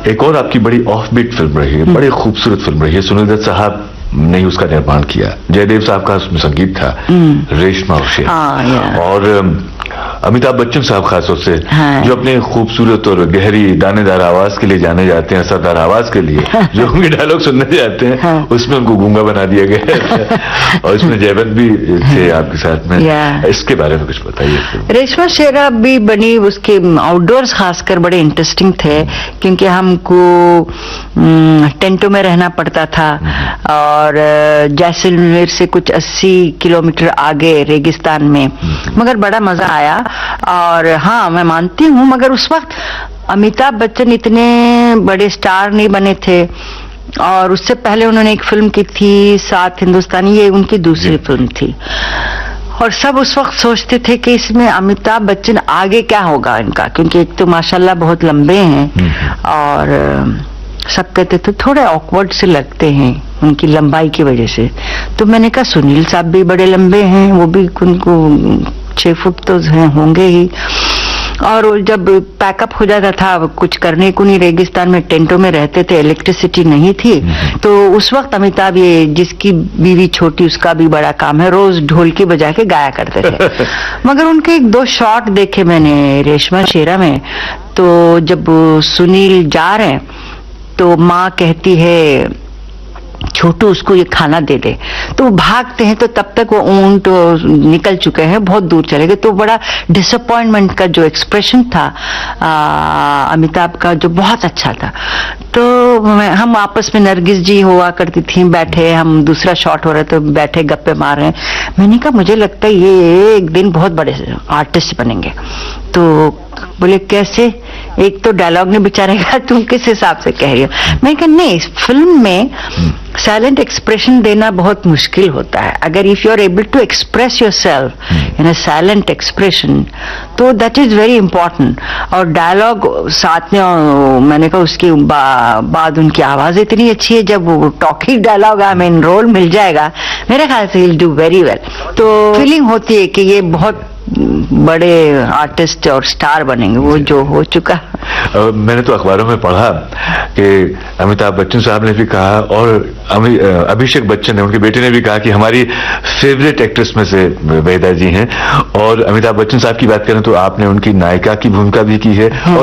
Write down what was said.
एक और आपकी बड़ी ऑफ बीट फिल्म रही है, बड़ी खूबसूरत फिल्म रही है, सुनील दत्त साहब ने उसका निर्माण किया, जयदेव साहब का उसमें संगीत था, रेशमा और शेर। और अमिताभ बच्चन साहब खासतौर से जो अपने खूबसूरत और गहरी दानेदार आवाज के लिए जाने जाते हैं, असरदार आवाज के लिए, जो उनके डायलॉग सुनने जाते हैं, उसमें उनको गूंगा बना दिया गया है। और इसमें जयवंत भी थे आपके साथ में, इसके बारे में कुछ बताइए। रेशमा शेरा भी बनी, उसके आउटडोर्स खासकर बड़े इंटरेस्टिंग थे, क्योंकि हमको टेंटों में रहना पड़ता था और जैसलमेर से कुछ 80 किलोमीटर आगे रेगिस्तान में, मगर बड़ा मजा आया। और हाँ, मैं मानती हूँ, मगर उस वक्त अमिताभ बच्चन इतने बड़े स्टार नहीं बने थे, और उससे पहले उन्होंने एक फिल्म की थी सात हिंदुस्तानी, ये उनकी दूसरी फिल्म थी। और सब उस वक्त सोचते थे कि इसमें अमिताभ बच्चन आगे क्या होगा इनका, क्योंकि एक तो माशाल्लाह बहुत लंबे हैं और सब कहते थे थोड़े ऑकवर्ड से लगते हैं उनकी लंबाई की वजह से। तो मैंने कहा सुनील साहब भी बड़े लंबे हैं, वो भी उनको 6 फुट तो होंगे ही। और जब पैकअप हो जाता था, कुछ करने को नहीं, रेगिस्तान में टेंटों में रहते थे, इलेक्ट्रिसिटी नहीं थी, तो उस वक्त अमिताभ, ये जिसकी बीवी छोटी उसका भी बड़ा काम है, रोज ढोलकी बजा के गाया करते थे। मगर उनके 1-2 शॉट देखे मैंने रेशमा शेरा में, तो जब सुनील जा रहे हैं तो माँ कहती है छोटू उसको ये खाना दे दे, तो वो भागते हैं, तो तब तक वो ऊंट निकल चुके हैं, बहुत दूर चले गए। तो बड़ा डिसअपॉइंटमेंट का जो एक्सप्रेशन था अमिताभ का, जो बहुत अच्छा था। तो हम आपस में, नरगिस जी हुआ करती थी, बैठे, हम दूसरा शॉट हो रहा तो बैठे गप्पे मार रहे हैं। मैंने कहा मुझे लगता है ये एक दिन बहुत बड़े आर्टिस्ट बनेंगे। तो बोले कैसे? एक तो डायलॉग ने बेचारे कहा तुम किस हिसाब से कह रही हो? मैं कहा नहीं, फिल्म में साइलेंट एक्सप्रेशन देना बहुत मुश्किल होता है। अगर if you are able to express yourself in a silent expression, तो दैट इज वेरी इंपॉर्टेंट। और डायलॉग साथ में, मैंने कहा उसके बाद उनकी आवाज इतनी अच्छी है, जब वो टॉकिंग डायलॉग हमें रोल मिल जाएगा, मेरे ख्याल से विल डू वेरी वेल। तो फीलिंग होती है कि ये बहुत बड़े आर्टिस्ट और स्टार बनेंगे, वो जो हो चुका। मैंने तो अखबारों में पढ़ा कि अमिताभ बच्चन साहब ने भी कहा, और अभिषेक बच्चन ने, उनके बेटे ने भी कहा कि हमारी फेवरेट एक्ट्रेस में से वेदा जी हैं। और अमिताभ बच्चन साहब की बात करें तो आपने उनकी नायिका की भूमिका भी की है। और